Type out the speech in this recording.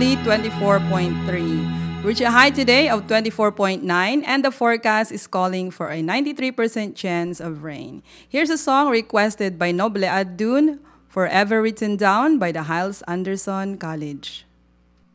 currently 24.3. Reach a high today of 24.9, and the forecast is calling for a 93% chance of rain. Here's a song requested by Noble Adun, Forever Written Down by the Hyles Anderson College.